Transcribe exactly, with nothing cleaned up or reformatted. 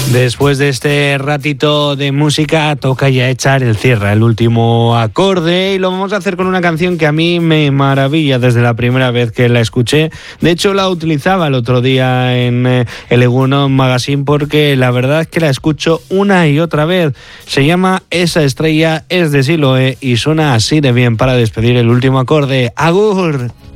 Después de este ratito de música toca ya echar el cierre, el último acorde, y lo vamos a hacer con una canción que a mí me maravilla desde la primera vez que la escuché. De hecho la utilizaba el otro día en eh, el Egunon Magazine porque la verdad es que la escucho una y otra vez. Se llama Esa estrella es de Siloé y suena así de bien para despedir el último acorde. ¡Agur!